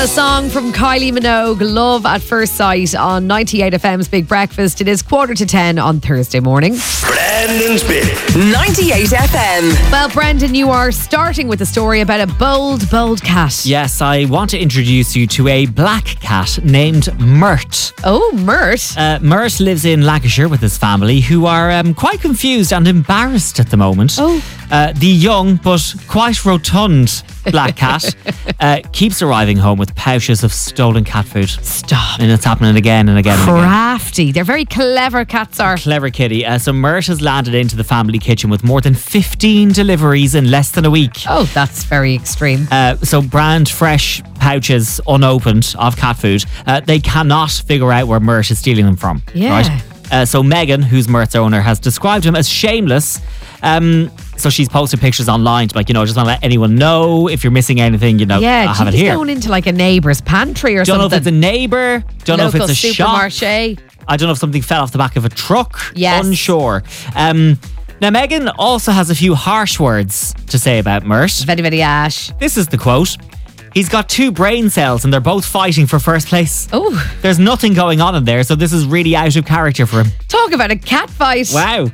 a song from Kylie Minogue, Love at First Sight, on 98 FM's Big Breakfast. It is 9:45 on Thursday morning. Brendan's Bit. 98 FM. Well, Brendan, you are starting with a story about a bold cat. Yes, I want to introduce you to a black cat named Mert. Oh, Mert. Mert lives in Lancashire with his family, who are quite confused and embarrassed at the moment. Oh. The young but quite rotund black cat keeps arriving home with pouches of stolen cat food. Stop. And it's happening again and again and again. Crafty. They're very clever, cats are. Clever kitty. So Mert has landed into the family kitchen with more than 15 deliveries in less than a week. Oh, that's very extreme. So brand fresh pouches unopened of cat food. They cannot figure out where Mert is stealing them from. Yeah. Right? So Megan, who's Mert's owner, has described him as shameless. So she's posted pictures online to just want to let anyone know if you're missing anything, I have it she's here. going into like a neighbour's pantry or Don't something. know if it's a neighbour, don't know if it's a shop. supermarché. I don't know if something fell off the back of a truck. Yes. Unsure. Now Megan also has a few harsh words to say about Mert. Very, very ash. This is the quote. He's got 2 brain cells and they're both fighting for first place. Oh. There's nothing going on in there, so this is really out of character for him. Talk about a cat fight. Wow.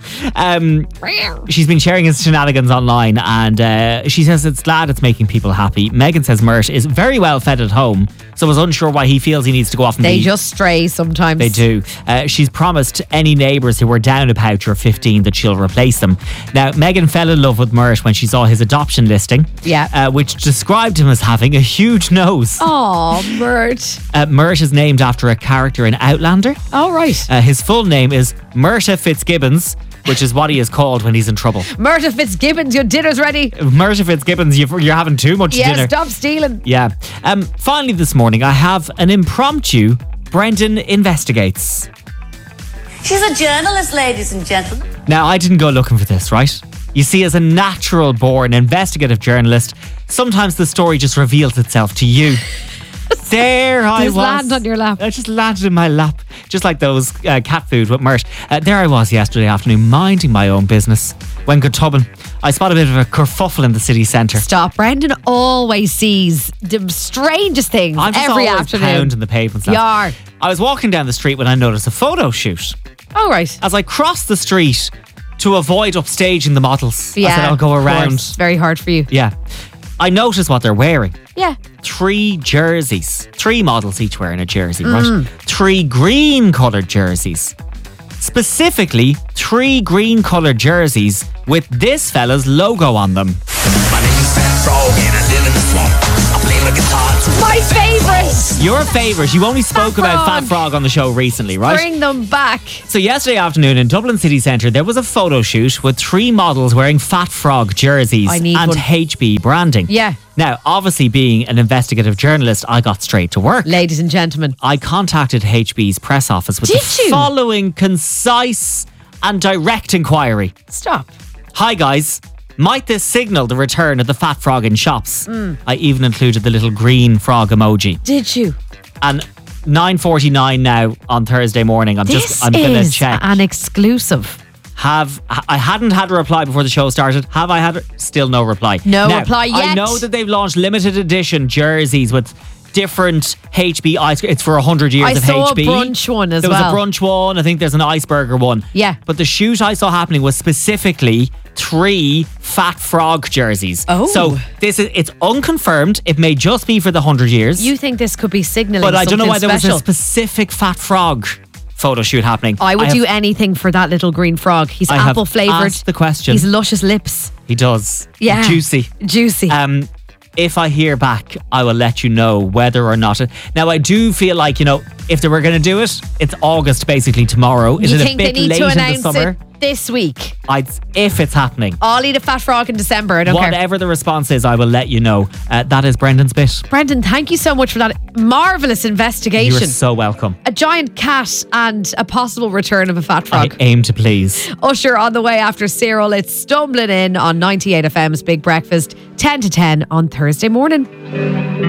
She's been sharing his shenanigans online and she says it's glad it's making people happy. Megan says Mert is very well fed at home, so is unsure why he feels he needs to go off and They be. just stray sometimes. They do. She's promised any neighbours who were down a pouch or 15 that she'll replace them. Now, Megan fell in love with Mert when she saw his adoption listing, which described him as having a huge nose. Oh, Mert. Mert is named after a character in Outlander. Oh, right. His full name is Myrta Fitzgibbons, which is what he is called when he's in trouble. Myrta Fitzgibbons, your dinner's ready. Myrta Fitzgibbons, you're having too much dinner. Yeah, stop stealing. Yeah. Finally this morning, I have an impromptu Brendan Investigates. She's a journalist, ladies and gentlemen. Now, I didn't go looking for this, right? You see, as a natural-born investigative journalist, sometimes the story just reveals itself to you. There I was. Just land on your lap. I just landed in my lap, just like those cat food with Mert. There I was yesterday afternoon, minding my own business. When Gutubbin, I spot a bit of a kerfuffle in the city centre. Stop. Brendan always sees the strangest things I'm just every always afternoon. pounding the pavement. You are. I was walking down the street when I noticed a photo shoot. Oh, right. As I crossed the street to avoid upstaging the models, Yeah, I said I'll go of around. course. Very hard for you. Yeah. I noticed what they're wearing. Yeah. 3 jerseys. 3 models each wearing a jersey, right? 3 green coloured jerseys. Specifically, 3 green coloured jerseys with this fella's logo on them. My name is Fat Frog and I live in the swamp. I play my guitar to My favourite. Your favourite. You only spoke about Frog. Fat Frog on the show recently, right? Bring them back. So yesterday afternoon in Dublin City Centre, there was a photo shoot with 3 models wearing Fat Frog jerseys I need and one. HB branding. Yeah. Now, obviously being an investigative journalist, I got straight to work. Ladies and gentlemen. I contacted HB's press office with Did the you? following concise and direct inquiry. Stop. Hi guys, might this signal the return of the Fat Frog in shops? I even included the little green frog emoji. Did you? And 9:49 now on Thursday morning. I'm going to check. An exclusive. I hadn't had a reply before the show started. Have I had still no reply? No Now, reply yet. I know that they've launched limited edition jerseys with different HB ice cream. It's for 100 years I of saw HB. a brunch one as there well. was a brunch one. I think there's an iceberger one. Yeah. But the shoot I saw happening was specifically 3 Fat Frog jerseys. Oh. So it's unconfirmed. It may just be for the 100 years. You think this could be signalling but I don't know why something there was a special. specific Fat Frog photo shoot happening. I would have- do anything for that little green frog. He's I have apple flavoured. asked the question. He's luscious lips. He does. Yeah. Juicy. Juicy. If I hear back, I will let you know whether or not. Now, I do feel like, if they were going to do it, it's August basically tomorrow. Is you it a think bit they need late to in the announce summer? it this week? If it's happening. I'll eat a fat frog in December. I don't care. Whatever the response is, I will let you know. That is Brendan's bit. Brendan, thank you so much for that marvellous investigation. You're so welcome. A giant cat and a possible return of a fat frog. I aim to please. Usher on the way after Cyril. It's Stumbling In on 98 FM's Big Breakfast, 10 to 10 on Thursday morning.